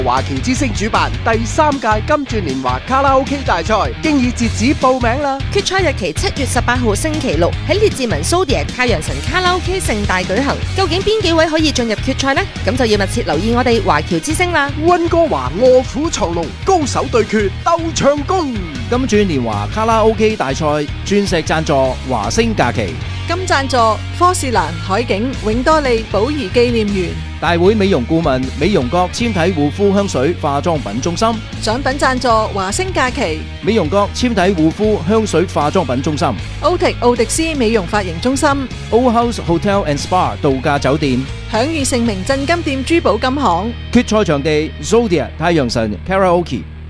華僑之星主辦第3屆金鑽年華卡拉 OK 大賽，經已截止報名啦！ 決賽日期7月18號星期六喺列治文 Zodiac 太陽神卡拉 OK 盛大舉行。究竟邊幾位可以進入決賽呢？咁就要密切留意我哋華僑之星啦！ 溫哥華臥虎藏龍，高手對決鬥唱功。 金鑽年華卡拉 OK 大賽鑽石贊助華星假期， 金贊助科士蘭海景永多利寶儀紀念園。 大會美容顧問美容閣纖體護膚香水化妝品中心， 獎品贊助華星假期美容閣纖體護膚香水化妝品中心， 奧迪斯美容髮型中心 Old House Hotel and Spa 度假酒店， 享譽盛名鎮金店珠寶金行。 決賽場地 Zodiac 太陽神 Karaoke。